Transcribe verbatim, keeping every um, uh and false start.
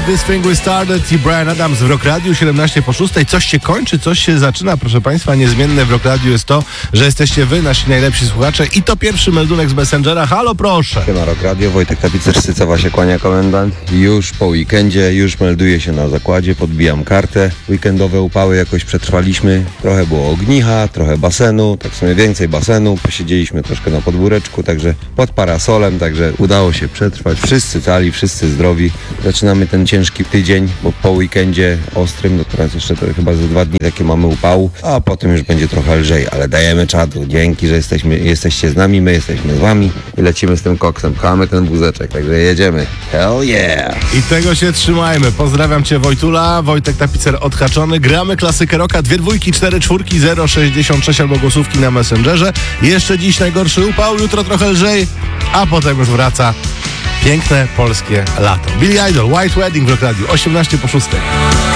This Thing We Started i Bryan Adams w Rock Radio, siedemnaście po szóstej. Coś się kończy, coś się zaczyna, proszę Państwa. Niezmienne w Rock Radio jest to, że jesteście wy, nasi najlepsi słuchacze, i to pierwszy meldunek z Messengera. Halo, proszę. Siema, Rock Radio, Wojtek Tapicer, Sycowa się kłania komendant. Już po weekendzie, już melduję się na zakładzie, podbijam kartę. Weekendowe upały jakoś przetrwaliśmy. Trochę było ognicha, trochę basenu, tak w sumie więcej basenu. Posiedzieliśmy troszkę na podwóreczku, także pod parasolem, także udało się przetrwać. Wszyscy cali, wszyscy zdrowi. Zaczynamy ten ciężki tydzień, bo po weekendzie ostrym, no teraz jeszcze to chyba za dwa dni takie mamy upału, a potem już będzie trochę lżej, ale dajemy czadu. Dzięki, że jesteśmy, jesteście z nami, my jesteśmy z wami i lecimy z tym koksem, pchamy ten wózeczek, także jedziemy. Hell yeah! I tego się trzymajmy. Pozdrawiam Cię, Wojtula. Wojtek Tapicer odhaczony. Gramy klasykę rocka, dwie dwójki, cztery czwórki, zero sześćdziesiąt sześć albo głosówki na Messengerze. Jeszcze dziś najgorszy upał, jutro trochę lżej, a potem już wraca piękne polskie lato. Billy Idol, White Wedding w Rock Radio, osiemnaście po szóstej.